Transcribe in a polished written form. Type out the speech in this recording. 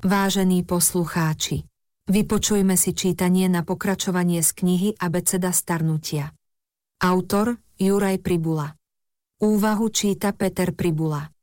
Vážení poslucháči, vypočujme si čítanie na pokračovanie z knihy Abeceda starnutia. Autor Juraj Pribula. Úvahu číta Peter Pribula.